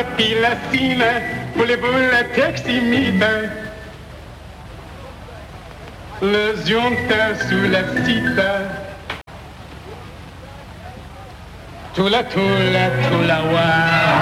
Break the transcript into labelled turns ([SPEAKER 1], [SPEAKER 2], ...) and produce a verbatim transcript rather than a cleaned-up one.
[SPEAKER 1] pile la cime, pour les boules textimite. Le zionta sous la cita. Tout la, tout la, tout la, wa.